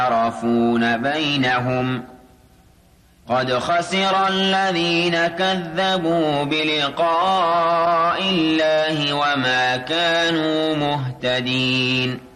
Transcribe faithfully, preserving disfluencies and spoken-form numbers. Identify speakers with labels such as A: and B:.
A: يعرفون بينهم قد خسر الذين كذبوا بلقاء الله وما كانوا مهتدين